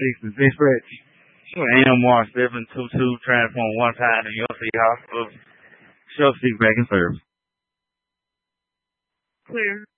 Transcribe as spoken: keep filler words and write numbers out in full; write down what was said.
sixty-six Rich. I am Mark seven two two transform one time in your Seahawks. Show seat back in service. Clear.